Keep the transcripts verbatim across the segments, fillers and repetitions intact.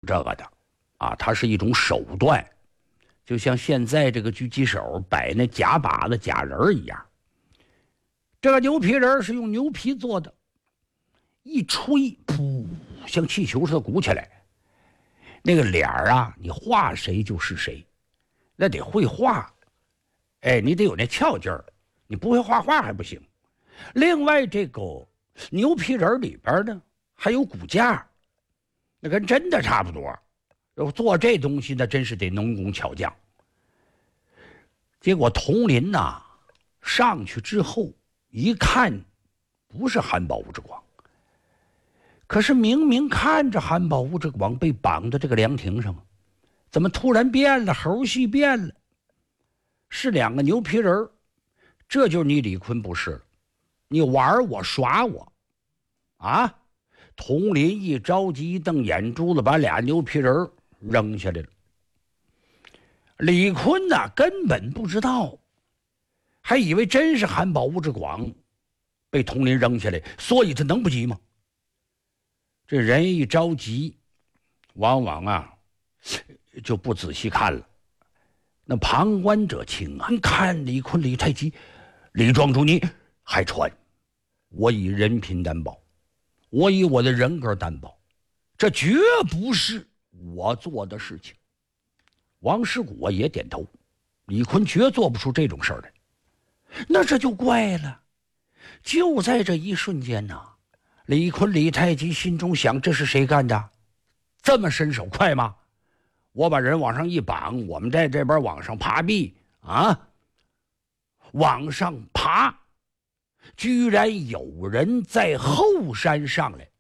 这个的啊，它是一种手段，就像现在这个狙击手摆那假靶子假人一样。这个牛皮人是用牛皮做的，一吹，噗，像气球似的鼓起来。那个脸儿啊，你画谁就是谁，那得会画，哎，你得有那窍劲儿，你不会画画还不行。另外，这个牛皮人里边呢还有骨架，那跟真的差不多。做这东西那真是得能工巧匠。结果佟林呐上去之后一看，不是韩宝吴志广，可是明明看着韩宝吴志广被绑在这个凉亭上，怎么突然变了？猴戏变了，是两个牛皮人。这就是你李坤不是了，你玩我耍我啊！佟林一着急，一瞪眼珠子，把俩牛皮人扔下来了。李坤呐、啊、根本不知道，还以为真是韩宝吴志广被佟林扔下来，所以他能不急吗？这人一着急，往往啊就不仔细看了。那旁观者清啊，看李坤、李太极、李庄主，你还传，我以人品担保，我以我的人格担保，这绝不是我做的事情。王世谷也点头，李坤绝做不出这种事儿来。那这就怪了。就在这一瞬间呐、啊，李坤、李太极心中想：这是谁干的？这么身手快吗？我把人往上一绑，我们在这边往上爬壁啊，往上爬，居然有人在后山上来。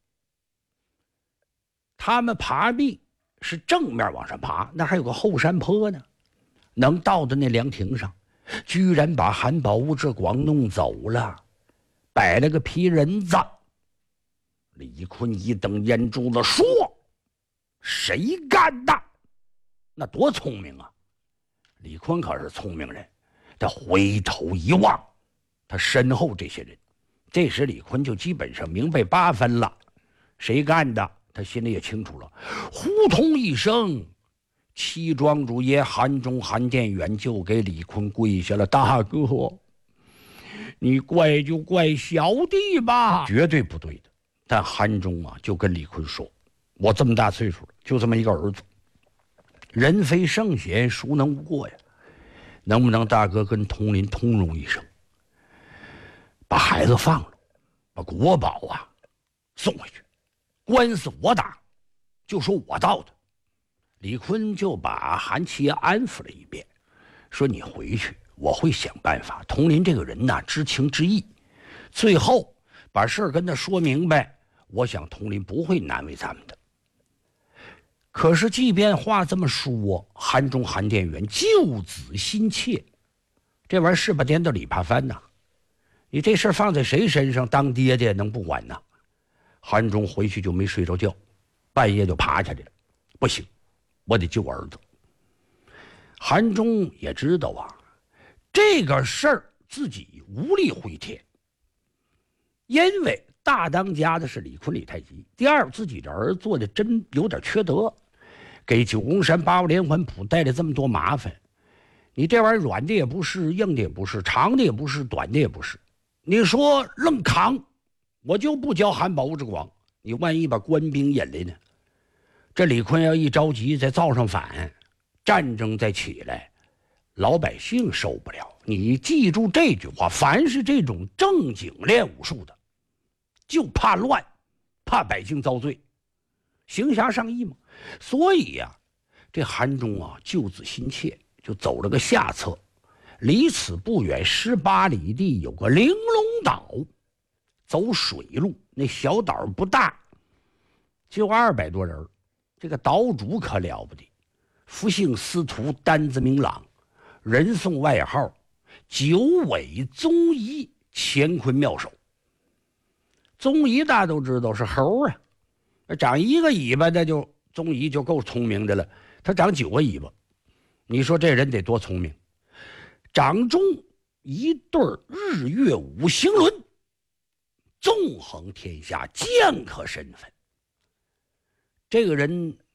他们爬壁是正面往上爬，那还有个后山坡呢，能到的那凉亭上，居然把韩宝吴志广弄走了，摆了个皮人子。李坤一瞪眼珠子说：谁干的？那多聪明啊！李坤可是聪明人，他回头一望，他身后这些人，这时李坤就基本上明白八分了，谁干的他心里也清楚了。呼通一声，七庄主爷韩忠、韩殿远就给李坤跪下了：大哥，你怪就怪小弟吧，绝对不对的。但韩忠啊就跟李坤说：我这么大岁数了，就这么一个儿子，人非圣贤，孰能无过呀？能不能大哥跟佟林通融一声，把孩子放了，把国宝啊送回去，官司我打，就说我盗的。李坤就把韩琦安抚了一遍，说你回去，我会想办法。佟林这个人呐、啊，知情知义，最后把事儿跟他说明白，我想佟林不会难为咱们的。可是即便话这么说，韩忠、韩殿远救子心切，这玩意儿是把颠到里扒翻呐！你这事儿放在谁身上，当爹的能不管呐？韩忠回去就没睡着觉，半夜就爬起来了，不行，我得救儿子。韩忠也知道啊，这个事儿自己无力回天，因为大当家的是李坤、李太极，第二自己的儿子做的真有点缺德，给九宫山八卦连环谱带来这么多麻烦。你这玩意儿软的也不是，硬的也不是，长的也不是，短的也不是，你说愣扛，我就不教韩宝吴志广，你万一把官兵引来呢？这李坤要一着急再造上反，战争再起来，老百姓受不了。你记住这句话，凡是这种正经练武术的，就怕乱，怕百姓遭罪，行侠仗义嘛。所以呀、啊，这韩忠啊救子心切，就走了个下策。离此不远十八里地有个玲珑岛，走水路，那小岛不大，就二百多人。这个岛主可了不得，福姓司徒，单子明朗，人送外号九尾宗仪，乾坤妙手。宗仪大家都知道是猴啊，长一个尾巴的就宗仪就够聪明的了，他长九个尾巴，你说这人得多聪明？掌中一对日月五行轮，纵横天下，剑客身份。这个人